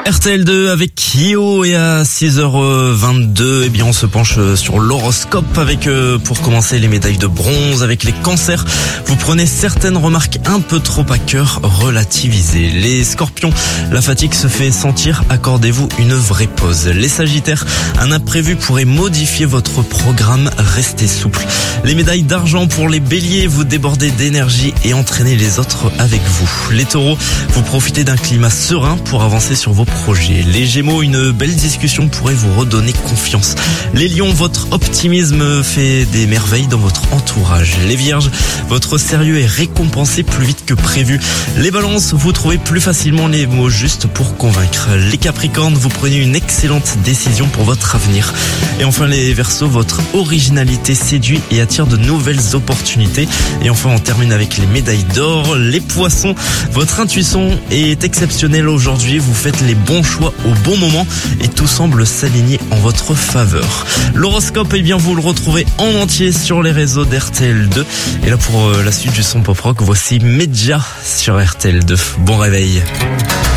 RTL2 avec Kyo et à 6h22, eh bien on se penche sur l'horoscope avec pour commencer les médailles de bronze avec les cancers. Vous prenez certaines remarques un peu trop à cœur, relativisez. Les scorpions, la fatigue se fait sentir, accordez-vous une vraie pause. Les sagittaires, un imprévu pourrait modifier votre programme, restez souple. Les médailles d'argent pour les béliers, vous débordez d'énergie et entraînez les autres avec vous. Les taureaux, vous profitez d'un climat serein pour avancer sur vos projets. Les gémeaux, une belle discussion pourrait vous redonner confiance. Les lions, votre optimisme fait des merveilles dans votre entourage. Les vierges, votre sérieux est récompensé plus vite que prévu. Les balances, vous trouvez plus facilement les mots justes pour convaincre. Les capricornes, vous prenez une excellente décision pour votre avenir. Et enfin les verseaux, votre originalité séduit et attire de nouvelles opportunités. Et enfin on termine avec les médailles d'or. Les poissons, votre intuition est exceptionnelle aujourd'hui. Vous faites les bons choix au bon moment et tout semble s'aligner en votre faveur. L'horoscope, eh bien vous le retrouvez en entier sur les réseaux d'RTL2. Et là pour la suite du son pop rock, voici Medja sur RTL2. Bon réveil.